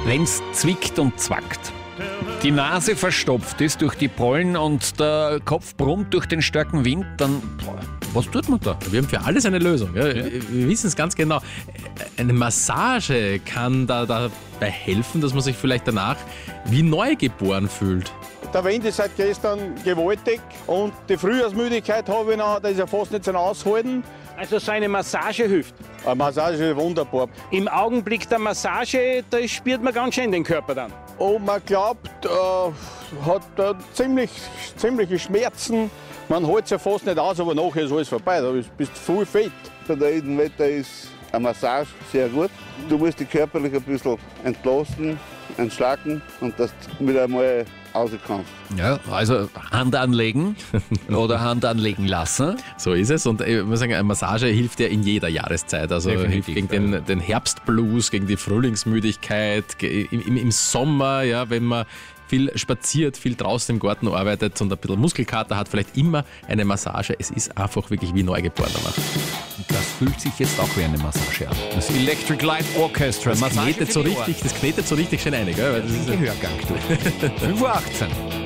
Wenn's zwickt und zwackt, die Nase verstopft ist durch die Pollen und der Kopf brummt durch den starken Wind, dann was tut man da? Wir haben für alles eine Lösung. Ja. Wir wissen es ganz genau. Eine Massage kann dabei helfen, dass man sich vielleicht danach wie neugeboren fühlt. Der Wind ist seit gestern gewaltig und die Frühjahrsmüdigkeit habe ich noch, das ist ja fast nicht zum Aushalten. Also so eine Massage hilft. Eine Massage ist wunderbar. Im Augenblick der Massage, da spürt man ganz schön den Körper dann. Und man glaubt, hat ziemliche Schmerzen. Man hält es ja fast nicht aus, aber nachher ist alles vorbei. Da bist du voll fit. Bei der Wetter ist eine Massage sehr gut. Du musst dich körperlich ein bisschen entlasten, entschlacken und dass du wieder einmal rauskommst. Ja, also Hand anlegen oder Hand anlegen lassen. So ist es. Und ich muss sagen, eine Massage hilft ja in jeder Jahreszeit. Also Definitiv, hilft gegen den Herbstblues, gegen die Frühlingsmüdigkeit, im Sommer, ja, wenn man viel spaziert, viel draußen im Garten arbeitet und ein bisschen Muskelkater hat, vielleicht immer eine Massage. Es ist einfach wirklich wie neugeboren danach. Das fühlt sich jetzt auch wie eine Massage an. Das Electric Light Orchestra. Das knetet so richtig schön ein, gell? Gehörgang, du. 5:18 Uhr.